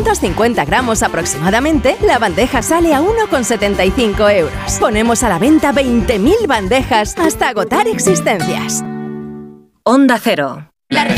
250 gramos aproximadamente, la bandeja sale a 1,75 euros. Ponemos a la venta 20.000 bandejas hasta agotar existencias. Onda Cero.